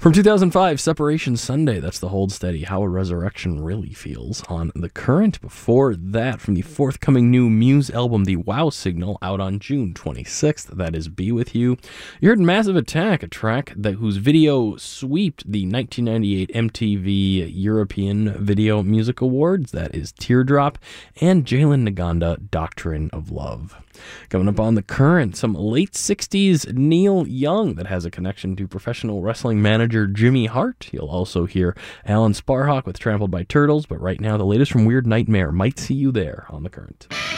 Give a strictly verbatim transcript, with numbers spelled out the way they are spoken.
From two thousand five, Separation Sunday, that's the Hold Steady, How a Resurrection Really Feels on The Current. Before that, from the forthcoming new Muse album, The Wow Signal, out on June twenty-sixth, that is Be With You. You heard Massive Attack, a track that whose video sweeped the nineteen ninety-eight M T V European Video Music Awards, that is Teardrop, and Jalen Naganda, Doctrine of Love. Coming up on The Current, some late sixties Neil Young that has a connection to professional wrestling manager Jimmy Hart. You'll also hear Alan Sparhawk with Trampled by Turtles, but right now the latest from Weird Nightmare, Might See You There on The Current.